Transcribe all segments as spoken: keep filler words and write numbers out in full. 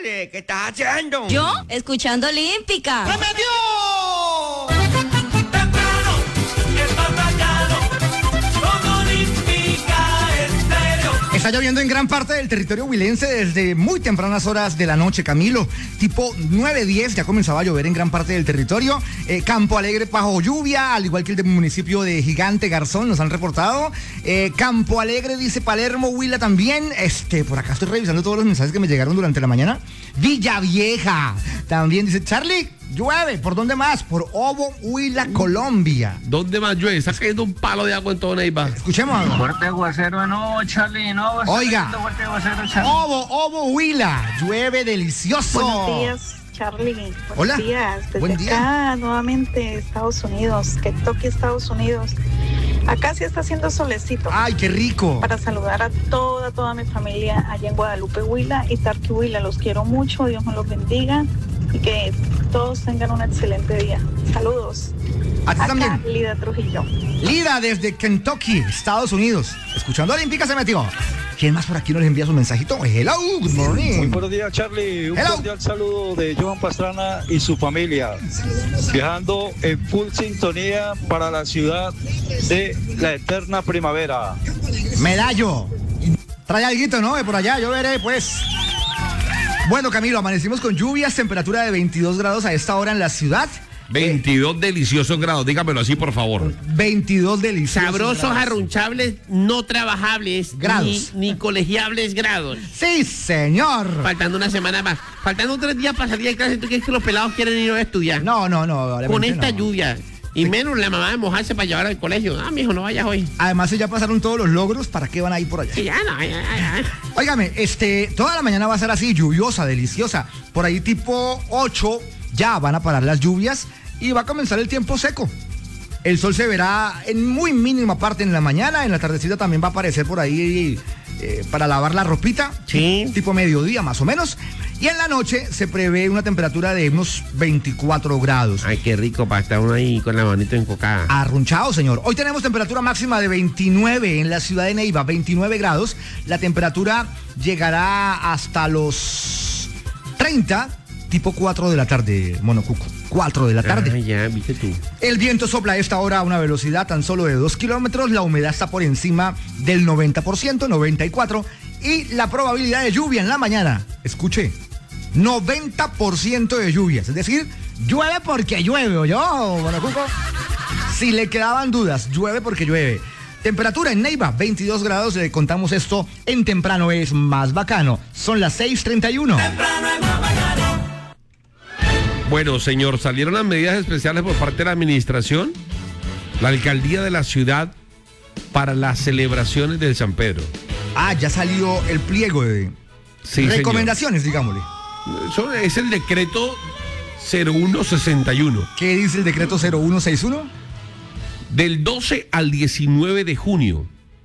Vale, ¿qué estás haciendo? ¿Yo? Escuchando Olímpica. ¡Se metió! Está lloviendo en gran parte del territorio huilense desde muy tempranas horas de la noche, Camilo. Tipo nueve diez ya comenzaba a llover en gran parte del territorio. Eh, Campo Alegre bajo lluvia, al igual que el del municipio de Gigante Garzón, nos han reportado. Eh, Campo Alegre, dice Palermo, Huila también. Este, por acá estoy revisando todos los mensajes que me llegaron durante la mañana. Villavieja, también dice Charlie. Llueve, ¿por dónde más? Por Obo, Huila, Colombia. ¿Dónde más llueve? Está cayendo un palo de agua en todo Neiva. Escuchemos. Fuerte aguacero, no, Charlie, no. Oiga, fuerte aguacero, Charlie. Obo, Obo, Huila, llueve delicioso. Buenos días, Charlie. Buenos Hola. días. Desde Buen día. acá, nuevamente, Estados Unidos, Kentucky, Estados Unidos. Acá sí está haciendo solecito. Ay, qué rico. Para saludar a toda, toda mi familia allá en Guadalupe, Huila y Tarqui, Huila. Los quiero mucho, Dios me los bendiga y que todos tengan un excelente día. Saludos. A ti Acá, también. Lida Trujillo. Lida desde Kentucky, Estados Unidos. Escuchando Olímpica se metió. ¿Quién más por aquí nos envía su mensajito? Hello, good morning. Muy buenos días, Charlie. Un Hello. cordial saludo de Johan Pastrana y su familia. Viajando en full sintonía para la ciudad de la eterna primavera. Medallo. Trae alguito, ¿no? De por allá, yo veré, pues. Bueno, Camilo, amanecimos con lluvias, temperatura de veintidós grados a esta hora en la ciudad. veintidós deliciosos grados, dígamelo así, por favor. veintidós deliciosos Sabrosos, grados. arrunchables, no trabajables, Grados. Ni, ni colegiables grados. Sí, señor. Faltando una semana más. Faltando tres días para salir de clase. ¿Tú crees que los pelados quieren ir a estudiar? No, no, no. Con obviamente esta no. lluvia. Y menos la mamá de mojarse para llevar al colegio. Ah, mijo, no vayas hoy. Además, si ya pasaron todos los logros, ¿para qué van a ir por allá? Sí, ya no, ya, ya, ya. Óigame, este, toda la mañana va a ser así, lluviosa, deliciosa. Por ahí tipo ocho ya van a parar las lluvias y va a comenzar el tiempo seco. El sol se verá en muy mínima parte en la mañana, en la tardecita también va a aparecer por ahí eh, para lavar la ropita. Sí. Tipo mediodía más o menos. Y en la noche se prevé una temperatura de unos veinticuatro grados. Ay, qué rico para estar uno ahí con la manito encocada. Arrunchado, señor. Hoy tenemos temperatura máxima de veintinueve en la ciudad de Neiva, veintinueve grados. La temperatura llegará hasta los treinta, tipo cuatro de la tarde, Monocuco. cuatro de la tarde. Ah, ya, viste tú. El viento sopla a esta hora a una velocidad tan solo de dos kilómetros. La humedad está por encima del noventa por ciento, noventa y cuatro por ciento. Y la probabilidad de lluvia en la mañana, escuche, noventa por ciento de lluvias. Es decir, llueve porque llueve, ¿o yo, Monocuco? Si le quedaban dudas, llueve porque llueve. Temperatura en Neiva, veintidós grados. Le contamos esto en Temprano es más bacano. Son las seis treinta y uno. Bueno, señor, salieron las medidas especiales por parte de la administración, la alcaldía de la ciudad, para las celebraciones del San Pedro. Ah, ya salió el pliego de Sí, recomendaciones, digámosle. señor. Eso es el decreto cero uno sesenta y uno. ¿Qué dice el decreto cero uno sesenta y uno? Del doce al diecinueve de junio.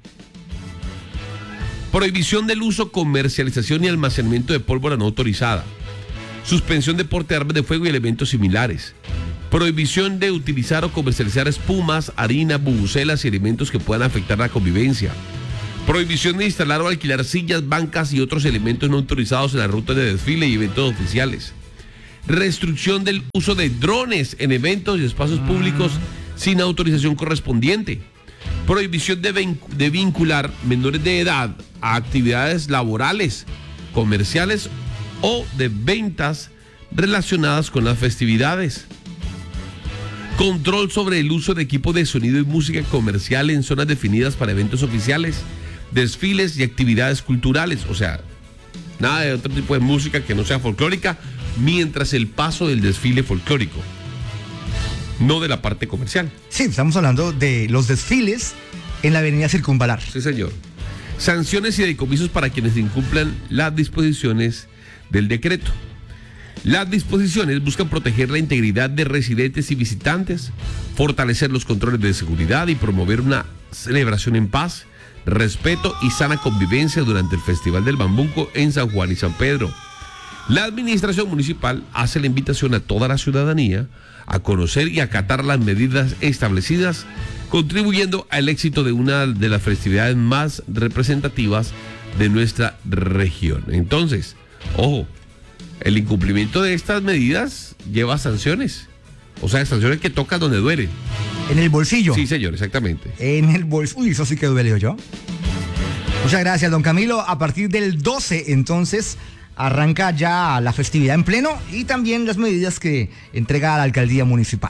Prohibición del uso, comercialización y almacenamiento de pólvora no autorizada. Suspensión de porte de armas de fuego y elementos similares. Prohibición de utilizar o comercializar espumas, harina, bubucelas y elementos que puedan afectar la convivencia. Prohibición de instalar o alquilar sillas, bancas y otros elementos no autorizados en las rutas de desfile y eventos oficiales. Restricción del uso de drones en eventos y espacios públicos sin autorización correspondiente. Prohibición de, vin- de vincular menores de edad a actividades laborales, comerciales o de ventas relacionadas con las festividades. Control sobre el uso de equipos de sonido y música comercial en zonas definidas para eventos oficiales, desfiles y actividades culturales. O sea, nada de otro tipo de música que no sea folclórica mientras el paso del desfile folclórico, no de la parte comercial. Sí, estamos hablando de los desfiles en la avenida Circunvalar. Sí, señor. Sanciones y decomisos para quienes incumplan las disposiciones del decreto. Las disposiciones buscan proteger la integridad de residentes y visitantes, fortalecer los controles de seguridad y promover una celebración en paz, respeto y sana convivencia durante el Festival del Bambuco en San Juan y San Pedro. La administración municipal hace la invitación a toda la ciudadanía a conocer y acatar las medidas establecidas, contribuyendo al éxito de una de las festividades más representativas de nuestra región. Entonces, ojo, El incumplimiento de estas medidas lleva sanciones. O sea, sanciones que tocan donde duele. En el bolsillo. Sí, señor, exactamente. En el bolsillo. Uy, eso sí que duele yo. Muchas gracias, don Camilo. A partir del doce, entonces, arranca ya la festividad en pleno y también las medidas que entrega la alcaldía municipal.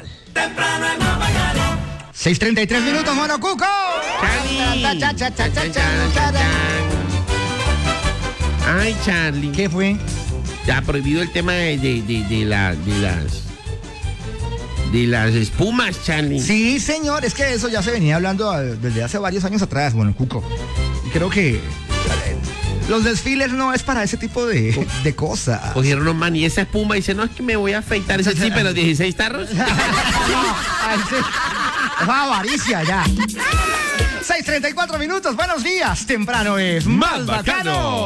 seis treinta y tres minutos, Mono Cuco. Ay, Charlie. ¿Qué fue? Ya prohibido el tema de, de, de, de, la, de las de las espumas, Charlie. Sí, señor, es que eso ya se venía hablando eh, desde hace varios años atrás, Mono Cuco. Y creo que eh, los desfiles no es para ese tipo de, de cosas. Cogieron un man y esa espuma dice, no, es que me voy a afeitar. Ese sí, pero dieciséis tarros. No, ay, sí. Es avaricia ya. seis treinta y cuatro minutos, buenos días. Temprano es más bacano.